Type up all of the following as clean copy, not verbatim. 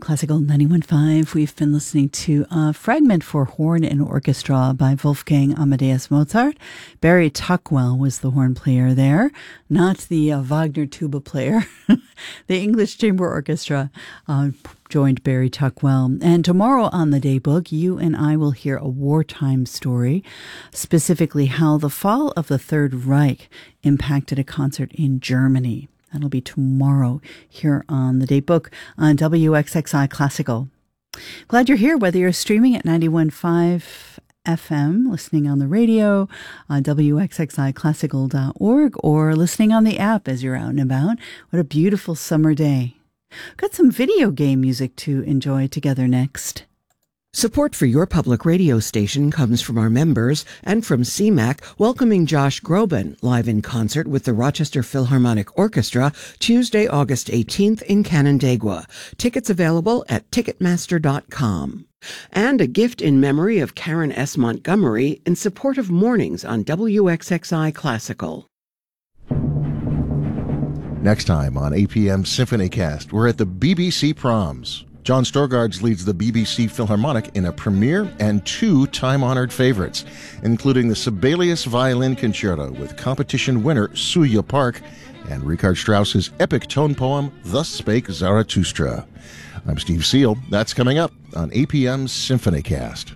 Classical 91.5. We've been listening to a fragment for horn and orchestra by Wolfgang Amadeus Mozart. Barry Tuckwell was the horn player there, not the Wagner tuba player. The English Chamber Orchestra joined Barry Tuckwell. And tomorrow on the Daybook, you and I will hear a wartime story, specifically how the fall of the Third Reich impacted a concert in Germany. That'll be tomorrow here on the Daybook on WXXI Classical. Glad you're here, whether you're streaming at 91.5 FM, listening on the radio, on WXXIClassical.org, or listening on the app as you're out and about. What a beautiful summer day. Got some video game music to enjoy together next. Support for your public radio station comes from our members and from CMAC, welcoming Josh Groban live in concert with the Rochester Philharmonic Orchestra Tuesday, August 18th in Canandaigua. Tickets available at Ticketmaster.com. And a gift in memory of Karen S. Montgomery in support of mornings on WXXI Classical. Next time on APM Symphonycast, we're at the BBC Proms. John Storgards leads the BBC Philharmonic in a premiere and two time-honored favorites, including the Sibelius Violin Concerto with competition winner Suya Park and Richard Strauss's epic tone poem, Thus Spake Zarathustra. I'm Steve Seal. That's coming up on APM Symphonycast.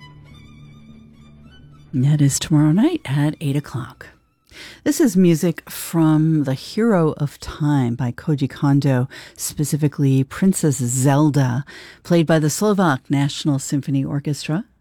That is tomorrow night at 8 o'clock. This is music from The Hero of Time by Koji Kondo, specifically Princess Zelda, played by the Slovak National Symphony Orchestra.